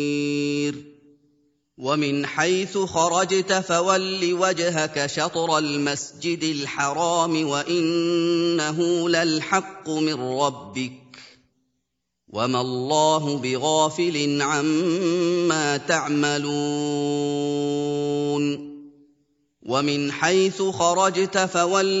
ومن حيث خرجت فول وجهك شطر المسجد الحرام وإنه للحق من ربك وما الله بغافل عما تعملون ومن حيث خرجت فول